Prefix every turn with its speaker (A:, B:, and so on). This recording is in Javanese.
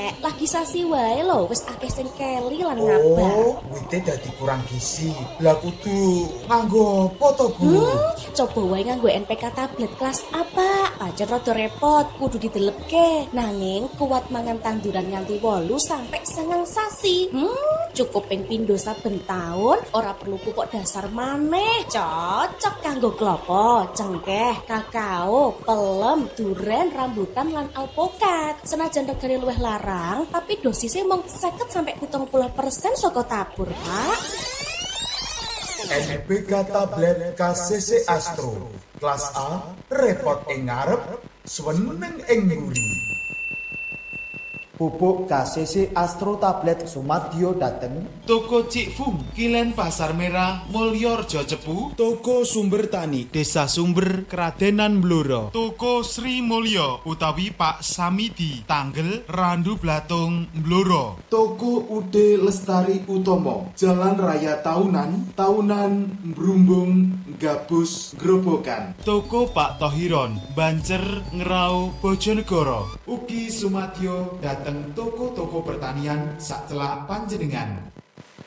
A: Rek, lagi sasi wae lho, wis akeh sing keli lan ngabar.
B: Oh, wite dadi kurang gizi. Lah kudu nganggo apa to, Bu?
A: Coba wae nganggo NPK tablet kelas apa? Pancen rada repot, kudu didelepke. Nanging kuat mangan tanduran nganti 8 sampai 9 sasi. Cukup ping pindho saben taun, ora perlu pupuk dasar maneh. Cocok kanggo klopo, cengkeh, kakao, pelem, duren, rambutan lan alpukat. Senajan regane luwih larang, tapi dosisnya mung 50 sampai 70% saka tabur, Pak.
B: NPK tablet KCC Astro. Kelas A, repot ing ngarep, seneng ing mburi.
C: Pupuk KCC Astro Tablet Sumadyo dateng
D: Toko Cik Fung, Kilen Pasar Merah, Mulyorjo Cepu.
E: Toko Sumber Tani,
D: Desa Sumber, Kradenan Blora. Toko Sri Mulyo utawi Pak Samidi, Tanggel, Randu Blatung, Blora.
E: Toko Ude Lestari Utomo, Jalan Raya Tahunan, Brumbung, Gabus, Grobogan.
D: Toko Pak Tohiron, Bancer, Ngerau, Bojonegoro.
E: Ugi Sumadyo dateng toko-toko pertanian sak celak panjenengan.